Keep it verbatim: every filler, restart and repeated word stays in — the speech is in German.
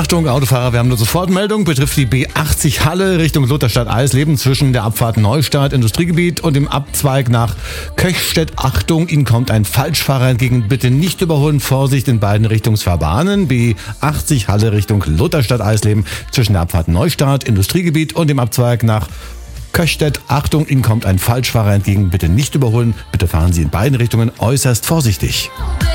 Achtung, Autofahrer, wir haben eine Sofortmeldung, betrifft die B achtzig Halle Richtung Lutherstadt-Eisleben zwischen der Abfahrt Neustadt Industriegebiet und dem Abzweig nach Köchstedt. Achtung, Ihnen kommt ein Falschfahrer entgegen, bitte nicht überholen, Vorsicht in beiden Richtungsfahrbahnen. B achtzig Halle Richtung Lutherstadt-Eisleben zwischen der Abfahrt Neustadt Industriegebiet und dem Abzweig nach Köchstedt. Achtung, Ihnen kommt ein Falschfahrer entgegen, bitte nicht überholen, bitte fahren Sie in beiden Richtungen äußerst vorsichtig.